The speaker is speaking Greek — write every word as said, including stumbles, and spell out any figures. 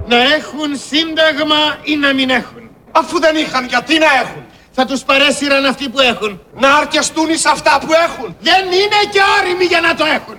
Να έχουν σύνταγμα ή να μην έχουν. Αφού δεν είχαν, γιατί να έχουν? Θα τους παρέσυραν αυτοί που έχουν. Να αρκεστούν εις αυτά που έχουν. Δεν είναι και όριμοι για να το έχουν.